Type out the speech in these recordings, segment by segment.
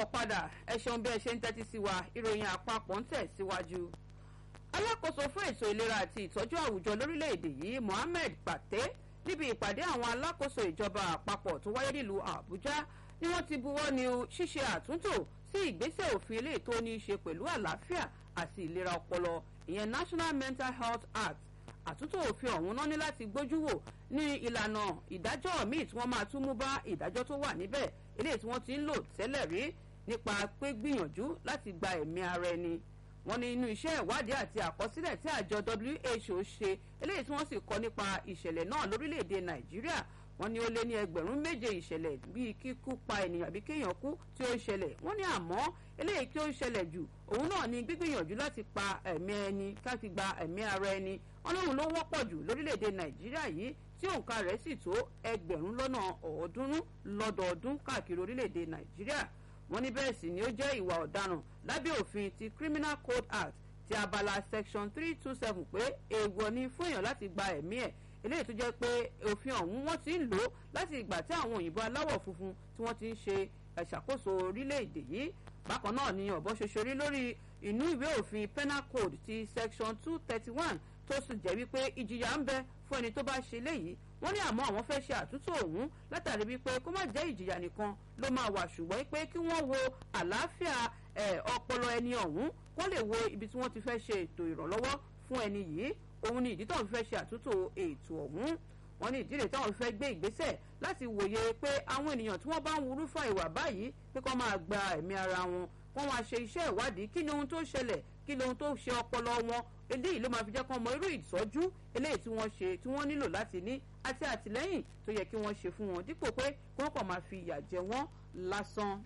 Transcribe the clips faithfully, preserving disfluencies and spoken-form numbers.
káàbọ̀ padà ẹ ṣeun bí ẹ ṣe ń tẹ́tí sí wa ìròyìn àpapọ̀ ń tẹ̀ síwájú. alákòóso fún ètò ìlera àti ìtọ́jú àwùjọ lórílẹ̀‐èdè yìí Mohammed Pate níbi ìpàdé àwọn alákòóso ìjọba àpapọ̀ tó wáyé nílùú Àbújá ni wọ́n ti buwọ́ ní ṣíṣe àtúntò sí ìgbésẹ̀ òfin eléyìí tó ní í ṣe pẹ̀lú àlàáfíà àti ìlera ọpọlọ ìyẹn National Mental Health Act. àtúntò òfin ọ̀hún náà ní láti gbójú wò ní ìlànà ìdájọ́ míì tí wọ́n máa tún mú bá ìdájọ́ tó wà níbẹ̀ eléyìí tí wọ́n ti ń lò tẹ́lẹ̀ rí nípa pé gbìyànjú láti gba ẹ̀mí ara ẹni. wọ́n ní inú iṣẹ́ ìwádìí àti àkọsílẹ̀ tí àjọ W H O ṣe eléyìí tí wọ́n sì kọ nípa ìṣẹ̀lẹ̀ náà lórílẹ̀‐èdè Nàìjíríà wọ́n ní ó lé ní ẹgbẹ̀rún méje ìṣẹ̀lẹ̀ bíi kíkú pa ènìyàn àbí kéèyàn kú tí ó ń ṣẹlẹ̀ wọ́n ní àmọ́ eléyìí tí ó ń ṣẹlẹ̀ jù òun náà ni gbígbìyànjú láti pa ẹ̀mí ẹni ká fi gba ẹ̀mí ara ẹni ọlọ́run ló wọ́pọ̀ jù lórílẹ̀‐èdè Nàìjíríà yìí tí òǹkà rẹ̀ sì tó ẹgbẹ̀rún lọ́nà ọ̀ọ́dúnrún lọ́dọọdún káàkiri orílẹ̀‐èdè Nàìjíríà wọ́n ní bẹ́ẹ̀ sì ni ó jẹ́ ìwà ọ̀daràn lábẹ́ òfin ti Criminal Code Act ti abala section three two seven pé èèwọ̀ ni fún èèyàn láti gba ẹ̀mí ẹ̀ eléyìí tó jẹ́ pé òfin ọ̀hún wọ́n ti ń lò láti ìgbà tí àwọn òyìnbó aláwọ̀ funfun tí wọ́n ti ń ṣe ìṣàkóso orílẹ̀-èdè yìí bákan náà ni ọ̀bọ ṣoṣo rí lórí inú ìwé òfin penal code ti section two thirty one tó sì jẹ́ wípé ìjìyà ń bẹ fún ẹni tó bá ṣe léyìí wọ́n ní àmọ́ àwọn fẹ́ ṣe àtúntò ọ̀hún látàrí wípé kó má jẹ́ ìjìyà nìkan ló máa wà ṣùgbọ́n pé kí wọ́n wo àlàáfíà ọpọlọ ẹni ọ̀hún kó lè wo ibi tí wọ́n ti fẹ́ ṣe ètò ìrànlọ́wọ́ fún ẹni yìí òun ni ìdí táwọn fẹ́ ṣe àtúntò ètò ọ̀hún wọ́n ní ìdí rẹ̀ táwọn fẹ́ gbé ìgbésẹ̀ láti wòye pé àwọn ènìyàn tí wọ́n bá ń wúrúfà ìwà báyìí pé kó máa gba ẹ̀mí ara wọn kó máa ṣe iṣẹ́ ìwádìí kí ni ohun tó ṣẹlẹ̀ kí ni ohun tó ṣe ọpọlọ wọn eléyìí ló máa fi jẹ́ kó mọ irú ìtọ́jú eléyìí tí wọ́n ṣe tí wọ́n nílò láti ní àti àtìlẹ́yìn tó yẹ kí wọ́n ṣe fún wọn dípò pé kí wọ́n kàn máa fi ìyà jẹ wọ́n lásán.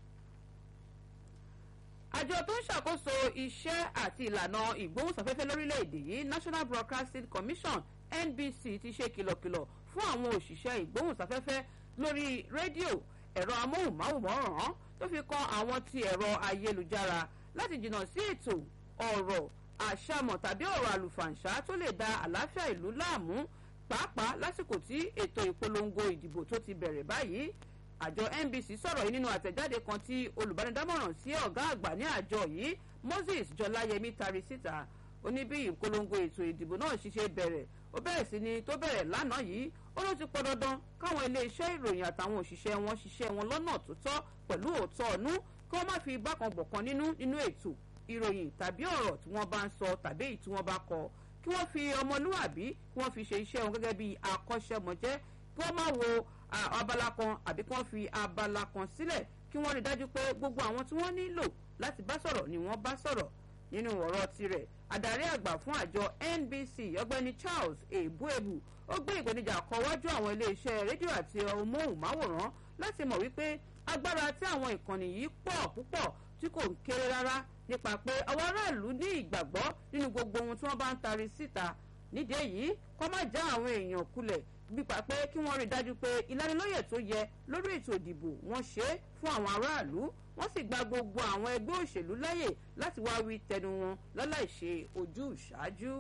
àjọ tó ń ṣàkóso iṣẹ́ àti ìlànà ìgbóhùnsáfẹ́fẹ́ lórílẹ̀‐èdè yìí National Broadcasting Commission N B C ti ṣe kìlọ̀kìlọ̀ fún àwọn òṣìṣẹ́ ìgbóhùnsáfẹ́fẹ́ lórí rédíò ẹ̀rọ amóhùnmáwòrán tó fi kan àwọn ti ẹ̀rọ ayélujára láti jìnnà sí ètò ọ̀rọ̀ àṣàmọ̀ tàbí ọ̀rọ̀ àlùfàǹṣá tó lè da àlàáfíà ìlú láàmú pàápàá lásìkò tí ètò ìpolongo ìdìbò tó ti bẹ̀rẹ̀ báyìí àjọ N B C sọ̀rọ̀ yìí nínú àtẹ̀jáde kan tí olùbánidámọ̀ràn sí ọ̀gá àgbà ní àjọ yìí Moses Jọláyẹmí tari síta ó ní bí ìpolongo ètò ìdìbò náà ṣiṣẹ́ bẹ̀rẹ̀ ó bẹ̀rẹ̀ sí ni tó bẹ̀rẹ̀ lánàá yìí ó ló ti pọn dandan káwọn iléeṣẹ́ ìròyìn àtàwọn òṣìṣẹ́ wọn ṣiṣẹ́ wọn lọ́nà tó tọ́ pẹ̀lú òótọ́ ọ̀nú kí wọ́n má fi bákan gbọ̀kan nínú nínú ètò ìròyìn tàbí ọ̀rọ̀ tí wọ́n bá ń sọ tàbí èyí tí wọ́n bá kọ kí wọ́n fi ọmọlúwàbí kí wọ́n fi ṣe iṣẹ́ wọn gẹ́gẹ́ bí akọ́ṣẹ́mọṣẹ́ kí wọ́n má wo abala kan àbí kí wọ́n fi abala kan sílẹ̀ kí wọ́n rí dájú pé gbogbo àwọn tí wọ́n nílò láti bá sọ̀rọ̀ ni wọ́n bá sọ̀rọ̀ nínú ọ̀rọ̀ tirẹ̀ adarí àgbà fún àjọ N B C ọ̀gbẹ́ni Charles Ebuebu ó gbé ìpèníjà kọ wájú àwọn iléeṣẹ́ rédíò àti móhùnmáwòrán láti mọ̀ wípé agbára tí àwọn ìkànnì yìí pọ̀ púpọ̀ tí kò ń kéré rárá nípa pé àwọn aráàlú ní ìgbàgbọ́ nínú gbogbo ohun tí wọ́n bá ń tari síta nídìí èyí kó má já àwọn èèyàn kulẹ̀ nípa pé kí wọ́n rí dájú pé ìlanilọ́yẹ̀ tó yẹ lórí ètò ìdìbò wọ́n ṣe é fún àwọn aráàlú wọ́n sì gba gbogbo àwọn ẹgbẹ́ òṣèlú láyè láti wá wí tẹnu wọn láláì ṣe ojú ìṣáájú.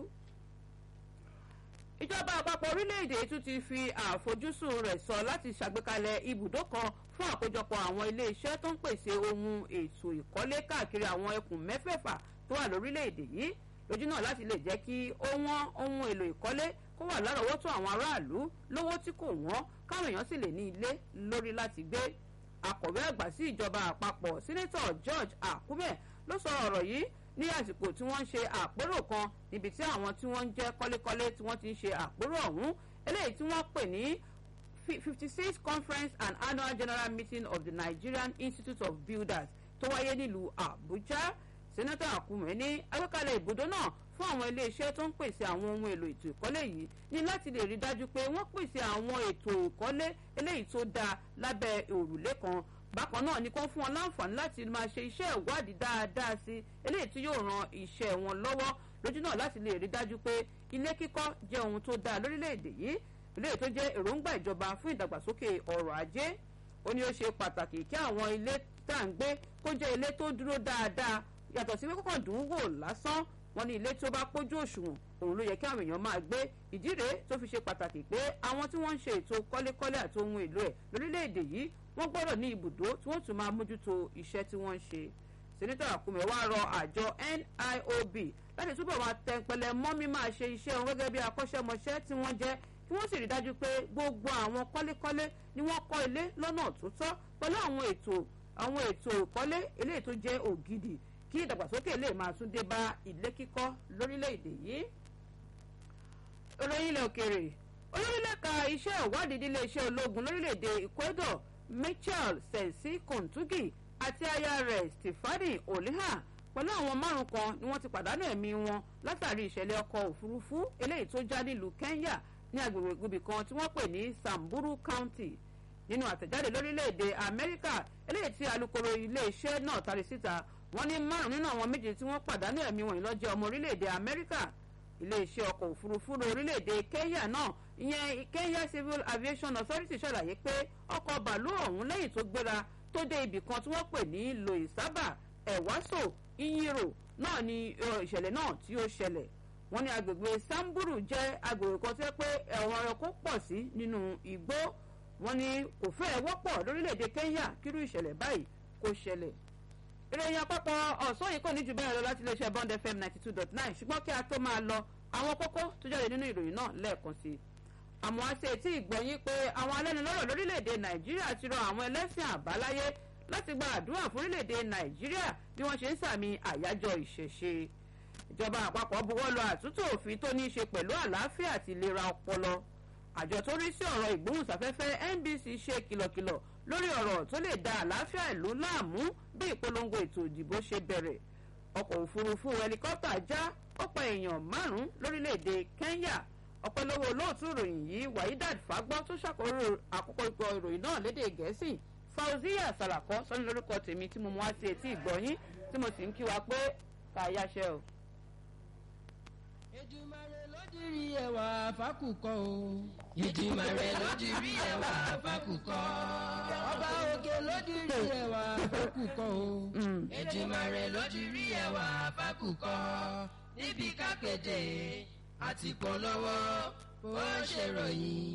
ìjọba àpapọ̀ orílẹ̀-èdè tún ti fi àfojúsùn rẹ̀ sọ láti ṣàgbékalẹ̀ ibùdó kan fún àkójọpọ̀ àwọn ilé-iṣẹ́ tó ń pèsè ohun ètò ìkọ́lé káàkiri àwọn ẹkùn mẹ́fẹ̀ẹ̀fà tó wà lórílẹ̀-èdè yìí lójú náà láti lè jẹ́ kí ohun ohun èlò ìkọ́lé kó wà lárọ̀ọ́wọ́tó àwọn aráàlú lówó tí kò wọ́n káwọn èèyàn sì lè ní ilé lórí láti gbé. akọ̀wé àgbà sí ìjọba àpapọ̀ sẹ́nẹ́tọ̀ George Akume ló sọ ọ̀rọ̀ yìí ní àsìkò tí wọ́n ń ṣe àpérò kan níbi tí àwọn tí wọ́n ń jẹ́ kọ́lékọ́lé tí wọ́n ti ń ṣe àpérò ọ̀hún eléyìí tí wọ́n pè ní fifty-sixth Conference and Annual General Meeting of the Nigerian Institute of Builders tó wáyé nílùú Àbújá. Sẹ́nẹ́tọ̀ Akume ní àgbékalẹ̀ ibùdó náà fún àwọn iléeṣẹ́ tó ń pèsè àwọn ohun èlò ètò ìkọ́lé yìí ní láti lè rí dájú pé wọ́n pèsè àwọn ètò ìkọ́lé eléyìí tó dáa lábẹ́ òrùlé kan bákan náà ni kó fún wọn láǹfààní láti máa ṣe iṣẹ́ ìwádìí dáadáa sí eléyìí tí yóò ran iṣẹ́ wọn lọ́wọ́ lójú náà láti lè rí dájú pé ilé kíkọ́ jẹ́ ohun tó dáa lórílẹ̀‐èdè yìí eléyìí tó jẹ́ èròǹgbà ìjọba fún ìdàgbàsókè ọrọ̀ ajé ó ní ó ṣe pàtàkì kí àwọn ilé tá à ń gbé kó jẹ́ ilé tó dúró dáadáa yàtọ̀ sí pé kọ́kàn dùn ún wò lásán wọn ní ilé tó bá pójú òṣùwọ̀n òun ló yẹ kí àwọn èèyàn máa gbé. ìdí rèé tó fi ṣe pàtàkì pé àwọn tí wọ́n ń ṣe ètò kọ́lékọ́lé àti ohun èlò ẹ̀ lórílẹ̀‐èdè yìí wọ́n gbọ́dọ̀ ní ibùdó tí wọ́n tún máa mójútó iṣẹ́ tí wọ́n ń ṣe. sẹ́nitọ́ Àkúmẹ̀ wá rọ àjọ N I O B láti túbọ̀ máa tẹpẹlẹ mọ́ mímáa ṣe iṣẹ́ wọn gẹ́gẹ́ bí akọ́ṣẹ́mọṣẹ́ tí wọ́n jẹ́ kí wọ́n sì rí dájú pé gbogbo àwọn kọ́lékọ́lé ni wọ́n kọ́ ilé lọ́nà tó tọ́ pẹ̀lú àwọn ètò àwọn ètò ìkọ́lé eléyìí tó jẹ́ ògidì kí ìdàgbàsókè lè máa tún dé bá ilé kíkọ́ lórílẹ̀‐èdè yìí. ìròyìn ilẹ̀ òkèèrè olórílẹ̀ka iṣẹ́ ìwádìí nílé iṣẹ́ ológun lórílẹ̀‐èdè Ecuador Michel Sensi Kontugi àti aya rẹ̀ Stephanie Oliha pẹ̀lú àwọn márùn kan ni wọ́n ti pàdánù ẹ̀mí wọn látàrí ìṣẹ̀lẹ̀ ọkọ̀ òfurufú eléyìí tó já nílùú Kenya ní agbègbè gbòbì kan tí wọ́n pè ní Samburu County. Nínú àtẹ̀jáde lórílẹ̀‐èdè Amẹ́ríkà eléyìí tí alukoro iléeṣẹ́ náà tari síta wọ́n ní márùn nínú àwọn méje tí wọ́n pàdánù ẹ̀mí wọn ló jẹ́ ọmọ orílẹ̀‐èdè Amẹ́ríkà. iléeṣẹ́ ọkọ̀ òfurufú orílẹ̀‐èdè Kenya náà ìyẹn Kenya Civil Aviation Authority ṣàlàyé pé ọkọ̀ bàálù ọ̀hún lẹ́yìn tó gbéra tó dé ibì kan tí wọ́n pè ní Loisaba Ẹ̀wásò Iyiro náà ni ìṣẹ̀lẹ̀ náà tí ó ṣẹlẹ̀. wọ́n ní agbègbè Samburu jẹ́ agbègbè kan tí wọ́n pé ẹ̀wọ̀n ẹranko pọ̀ sí nínú igbó. wọ́n ní kò fẹ́ẹ̀ wọ́pọ̀ lórílẹ̀‐èdè Kenya kírú ìṣẹ̀lẹ̀ báyìí kó ṣẹlẹ̀. ìròyìn àpapọ̀ ọ̀sán yìí kò ní jù bẹ́ẹ̀ lọ láti iléeṣẹ́ Bond F M ninety two dot nine ṣùgbọ́n kí a tó máa lọ àwọn kókó tó jáde nínú ìròyìn náà lẹ́ẹ̀kan sí i. àmọ́ a ṣe tí ìgbọ̀nyín pé àwọn alẹ́nulọ́rọ̀ lórílẹ̀‐èdè Nàìjíríà ti rọ àwọn ẹlẹ́sìn àbáláyé láti gba àdúrà fún orílẹ̀‐èdè Nàìjíríà bí wọ́n ṣe ń sàmì àyájọ́ ìṣẹ̀ṣe. ìjọba àpapọ̀ buwọ́lu àtúntò òfin tó ní í ṣe pẹ̀lú àlàáfíà àti ìlera ọpọlọ. àjọ tó rí sí ọ̀rọ̀ ìgbóhùnsáfẹ́fẹ́ N B C ṣe kìlọ̀kìlọ̀ lórí ọ̀rọ̀ tó lè da àlàáfíà ìlú láàmú bí ìpolongo ètò ìdìbò ṣe bẹ̀rẹ̀. ọkọ̀ òfurufú ẹlikọ́pítà já ó pa èèyàn márùn-ún lórílẹ̀‐èdè Kenya. ọ̀pẹ̀lọ́wọ́ olóòtú ìròyìn yìí Wahidat Fagbọ́ tó ṣàkóso àkókò ipò ìròyìn náà lédè Gẹ̀ẹ́sì Fauziya Salako sọ́ni lórúkọ tèmi tí mo mú wá sí etí ìgbọ̀nyín tí mo sì ń kí wa pé ká yáṣẹ́ o. Èdùmàrè ló dirí ẹwà fákùkọ o. Èdùmàrè ló dirí ẹwà fákùkọ. Ọba òkè ló dirí ẹwà fákùkọ o. Èdùmàrè ló dirí ẹwà fákùkọ. Níbi kákéde àti polówó ó ṣèròyìn.